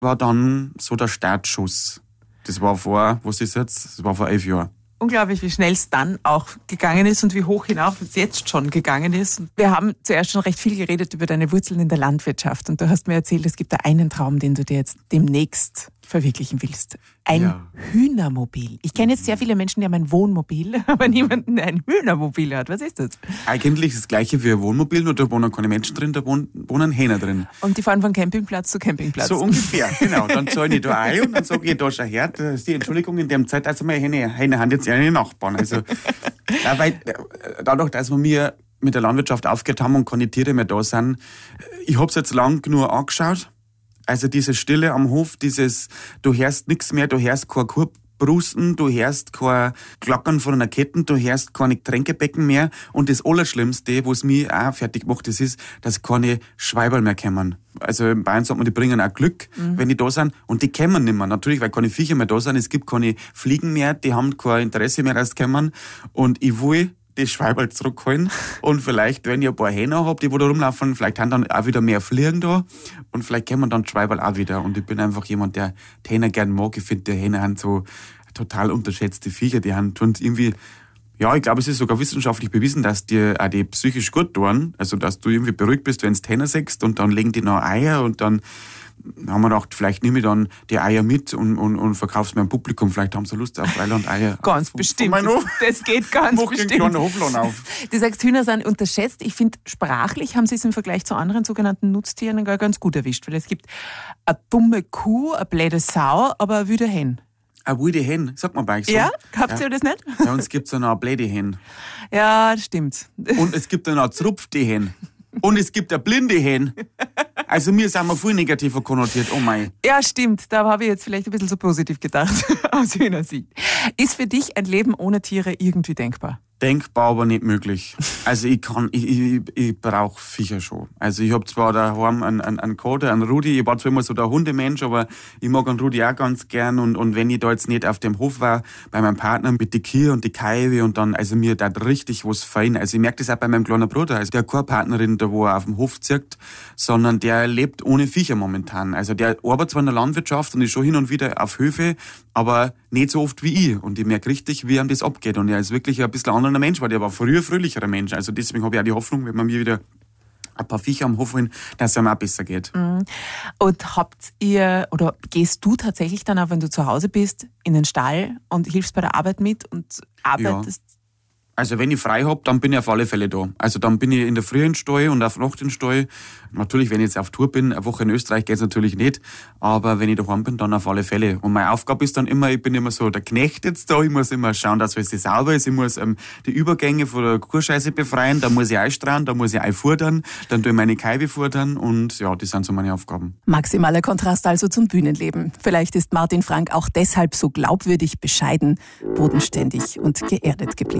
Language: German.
war dann so der Startschuss. Das war vor 11 Jahren. Unglaublich, wie schnell es dann auch gegangen ist und wie hoch hinauf es jetzt schon gegangen ist. Und wir haben zuerst schon recht viel geredet über deine Wurzeln in der Landwirtschaft. Und du hast mir erzählt, es gibt da einen Traum, den du dir jetzt demnächst verwirklichen willst. Ein Hühnermobil. Ich kenne jetzt sehr viele Menschen, die haben ein Wohnmobil, aber niemanden, der ein Hühnermobil hat. Was ist das? Eigentlich das Gleiche wie ein Wohnmobil, nur da wohnen keine Menschen drin, da wohnen Hähner drin. Und die fahren von Campingplatz zu Campingplatz. So ungefähr, genau. Dann zahle ich da ein und dann sage ich, da schau her, das ist die Entschuldigung, in der Zeit, also meine Hähner haben jetzt eine Nachbarn. Also, ja, weil dadurch, dass wir mir mit der Landwirtschaft aufgehört haben und keine Tiere mehr da sind, ich habe es jetzt lang genug angeschaut. Also diese Stille am Hof, du hörst nichts mehr, du hörst kein Kuh brusten, du hörst kein Klackern von einer Kette, du hörst keine Getränkebecken mehr. Und das Allerschlimmste, was mich auch fertig macht, das ist, dass keine Schweiberl mehr kommen. Also in Bayern sagt man, die bringen auch Glück, wenn die da sind. Und die kommen nicht mehr. Natürlich, weil keine Viecher mehr da sind. Es gibt keine Fliegen mehr, die haben kein Interesse mehr, dass sie kommen. Und ich will die Schweiberl zurückholen und vielleicht, wenn ich ein paar Hähner habe, die da rumlaufen, vielleicht haben dann auch wieder mehr Fliegen da und vielleicht kommen dann die Schweiberl auch wieder. Und ich bin einfach jemand, der die Hähner gern mag. Ich finde, die Hähner sind so total unterschätzte Viecher. Die tun irgendwie, ja, ich glaube, es ist sogar wissenschaftlich bewiesen, dass die auch die psychisch gut tun. Also, dass du irgendwie beruhigt bist, wenn du Hähner siehst und dann legen die noch Eier und dann haben wir gedacht, vielleicht nehme ich dann die Eier mit und verkaufe es mir am Publikum. Vielleicht haben sie Lust auf Freiland-Eier. Ganz bestimmt. Das geht ganz bestimmt. Mach einen Hofladen auf. Du sagst, Hühner sind unterschätzt. Ich finde, sprachlich haben sie es im Vergleich zu anderen sogenannten Nutztieren gar ganz gut erwischt. Weil es gibt eine dumme Kuh, eine blöde Sau, aber eine wilde Hen. Eine wilde Hen, sagt man bei euch so. Ja? Habt ihr das nicht? Bei uns gibt es noch eine blöde Hen. Ja, das stimmt. Und es gibt dann noch eine zerrupfte Hen. Und es gibt eine blinde Hen. Also wir sind viel negativer konnotiert, oh mein. Ja, stimmt. Da habe ich jetzt vielleicht ein bisschen so positiv gedacht, aus Hühnersicht. Ist für dich ein Leben ohne Tiere irgendwie denkbar? Denkbar, aber nicht möglich. Also ich brauche Viecher schon. Also ich habe zwar daheim einen Kater, einen Rudi, ich war zwar immer so der Hundemensch, aber ich mag einen Rudi auch ganz gern und wenn ich da jetzt nicht auf dem Hof war, bei meinem Partner mit die Kühe und die Kaiwe und dann, also mir da richtig was fein. Also ich merke das auch bei meinem kleinen Bruder, also der hat keine Partnerin da, wo er auf dem Hof zirkt, sondern der lebt ohne Viecher momentan. Also der arbeitet zwar in der Landwirtschaft und ist schon hin und wieder auf Höfe, aber nicht so oft wie ich. Und ich merke richtig, wie ihm das abgeht. Und er ist wirklich ein bisschen anderer Mensch, weil der war früher fröhlicherer Mensch. Also deswegen habe ich auch die Hoffnung, wenn man mir wieder ein paar Viecher am Hof holen, dass es ihm auch besser geht. Und habt ihr, oder gehst du tatsächlich dann auch, wenn du zu Hause bist, in den Stall und hilfst bei der Arbeit mit und arbeitest? Ja. Also wenn ich frei habe, dann bin ich auf alle Fälle da. Also dann bin ich in der Früh in Stall und auf Nacht in Stall. Natürlich, wenn ich jetzt auf Tour bin, eine Woche in Österreich geht es natürlich nicht, aber wenn ich daheim bin, dann auf alle Fälle. Und meine Aufgabe ist dann immer, ich bin immer so der Knecht jetzt da, ich muss immer schauen, dass alles sauber ist, ich muss die Übergänge von der Kuhscheiße befreien, da muss ich einstrahlen, da muss ich einfordern, dann tue ich meine Kaiwe fordern und ja, das sind so meine Aufgaben. Maximaler Kontrast also zum Bühnenleben. Vielleicht ist Martin Frank auch deshalb so glaubwürdig, bescheiden, bodenständig und geerdet geblieben.